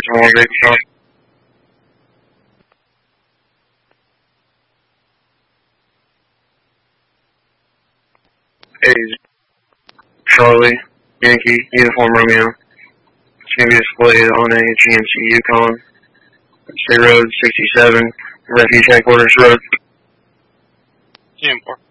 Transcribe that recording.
Small Vehicle Stop. Hey, Charlie, Yankee, Uniform Romeo. It's going to be displayed on a GMC Yukon. State Road 67, Refuge Headquarters Road. 10-4.